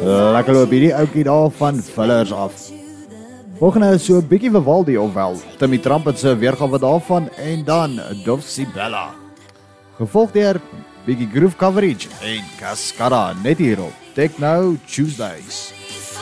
Lekker loop hierdie oukie daar van Villers af. Volgende is so 'n bietjie Vivaldi ofwel Timmy Trumpet se weergawe daarvan en dan Dovsi Bella. Gevolg deur bietjie groove coverage en Cascada net hier op Techno Tuesdays.